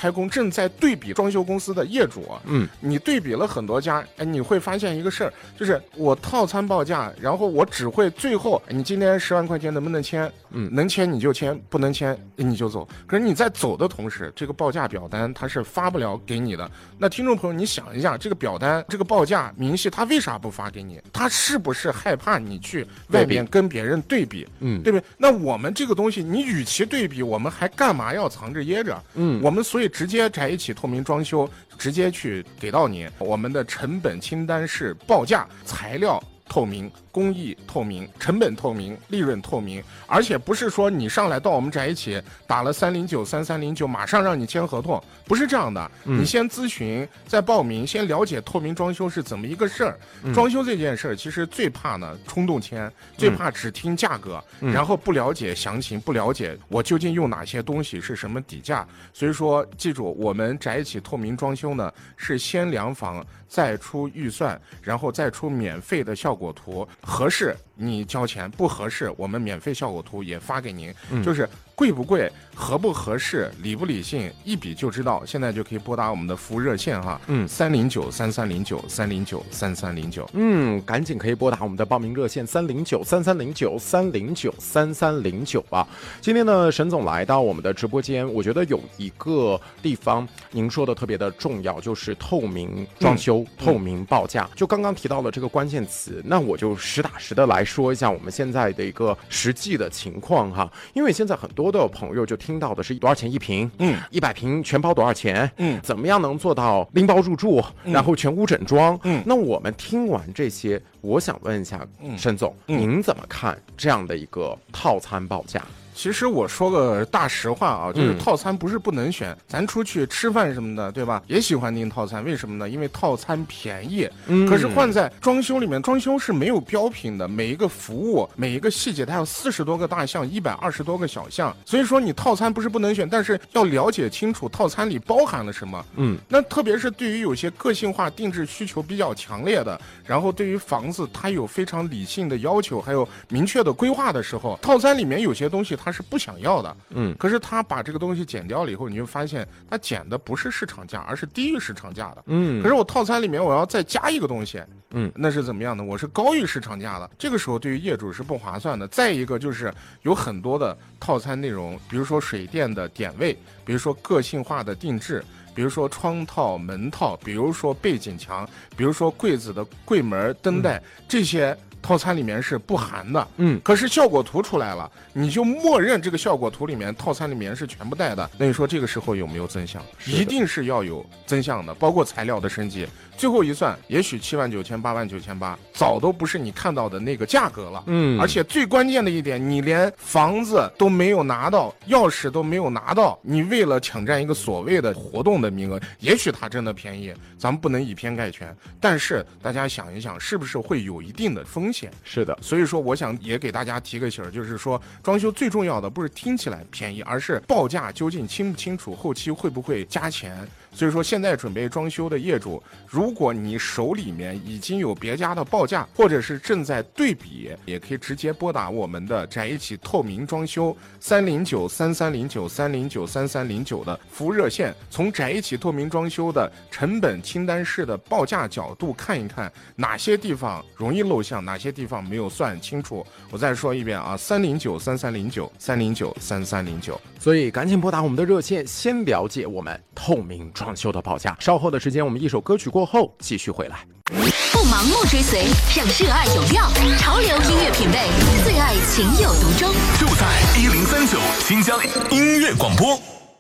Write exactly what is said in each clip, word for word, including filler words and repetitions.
开工正在对比装修公司的业主，嗯，你对比了很多家，哎，你会发现一个事儿，就是我套餐报价，然后我只会最后你今天十万块钱能不能签？嗯，能签你就签，不能签你就走。可是你在走的同时，这个报价表单它是发不了给你的。那听众朋友，你想一下，这个表单、这个报价明细，他为啥不发给你？他是不是害怕你去外面跟别人对比？嗯，对不对？那我们这个东西，你与其对比，我们还干嘛要藏着掖着？嗯，我们所以直接在一起透明装修，直接去给到你。我们的成本清单是报价、材料透明、工艺透明、成本透明、利润透明，而且不是说你上来到我们在一起打了三零九、三三零九，马上让你签合同，不是这样的。嗯、你先咨询，再报名，先了解透明装修是怎么一个事儿。嗯、装修这件事儿，其实最怕呢冲动签，最怕只听价格，嗯、然后不了解详情，不了解我究竟用哪些东西是什么底价。所以说，记住，我们在一起透明装修呢，是先量房，再出预算，然后再出免费的效果图，合适你交钱，不合适我们免费效果图也发给您。嗯、就是贵不贵，合不合适，理不理性，一比就知道。现在就可以拨打我们的服务热线哈，嗯，三零九三三零九三零九三三零九， 嗯，赶紧可以拨打我们的报名热线三零九三三零九三零九三三零九啊。今天呢，沈总来到我们的直播间，我觉得有一个地方您说的特别的重要，就是透明装修、嗯、透明报价。就刚刚提到了这个关键词，那我就实打实的来说一下我们现在的一个实际的情况哈。因为现在很多的朋友就听到的是多少钱一平，嗯，一百平全包多少钱，嗯，怎么样能做到拎包入住，嗯、然后全屋整装，嗯，那我们听完这些，我想问一下，嗯、沈总，嗯、您怎么看这样的一个套餐报价？ 其实我说个大实话啊，就是套餐不是不能选，嗯、咱出去吃饭什么的，对吧？也喜欢订套餐，为什么呢？因为套餐便宜。嗯、可是换在装修里面，装修是没有标品的，每一个服务、每一个细节，它有四十多个大项，一百二十多个小项。所以说你套餐不是不能选，但是要了解清楚套餐里包含了什么。嗯，那特别是对于有些个性化定制需求比较强烈的，然后对于房子它有非常理性的要求，还有明确的规划的时候，套餐里面有些东西它是不想要的，嗯，可是他把这个东西减掉了以后，你就发现他减的不是市场价，而是低于市场价的，嗯，可是我套餐里面我要再加一个东西，嗯，那是怎么样的？我是高于市场价的，这个时候对于业主是不划算的。再一个就是有很多的套餐内容，比如说水电的点位，比如说个性化的定制，比如说窗套、门套，比如说背景墙，比如说柜子的柜门、灯带，嗯、这些套餐里面是不含的，嗯，可是效果图出来了，你就默认这个效果图里面套餐里面是全部带的。那你说这个时候有没有增项？一定是要有增项的，包括材料的升级。最后一算，也许七万九千、八万九千八，早都不是你看到的那个价格了。嗯，而且最关键的一点，你连房子都没有拿到，钥匙都没有拿到，你为了抢占一个所谓的活动的名额，也许它真的便宜，咱们不能以偏概全。但是大家想一想，是不是会有一定的风险？ 是的， 所以说我想也给大家提个醒，就是说装修最重要的不是听起来便宜，而是报价究竟清不清楚，后期会不会加钱。所以说现在准备装修的业主，如果你手里面已经有别家的报价，或者是正在对比，也可以直接拨打我们的在一起透明装修三零九三三零九三零九三三零九的服务热线，从在一起透明装修的成本清单式的报价角度看一看哪些地方容易漏项，哪些地方没有算清楚。我再说一遍啊，三零九三三零九三零九三三零九。 所以赶紧拨打我们的热线，先了解我们透明装修的报价。稍后的时间，我们一首歌曲过后继续回来。 不盲目追随，让热爱有料，潮流音乐品味，最爱情有独钟， 就在一零三九新疆音乐广播。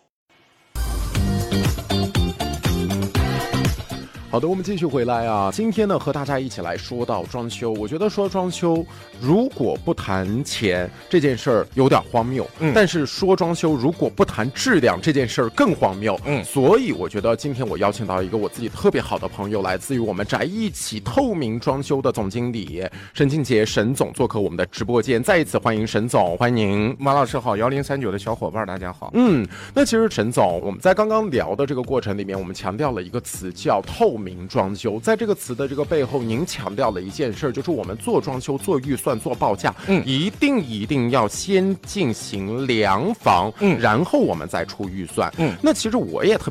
好的，我们继续回来啊。今天呢，和大家一起来说到装修。我觉得说装修，如果不谈钱这件事儿有点荒谬，嗯，但是说装修如果不谈质量这件事儿更荒谬，嗯，所以我觉得今天我邀请到一个我自己特别好的朋友，来自于我们宅一起透明装修的总经理沈庆杰沈总做客我们的直播间，再一次欢迎沈总，欢迎马老师好，幺零三九的小伙伴大家好。 嗯，那其实沈总，我们在刚刚聊的这个过程里面，我们强调了一个词叫透明。明装修，在这个词的这个背后，您强调了一件事，就是我们做装修、做预算、做报价，嗯，一定一定要先进行量房，嗯，然后我们再出预算，嗯，那其实我也特别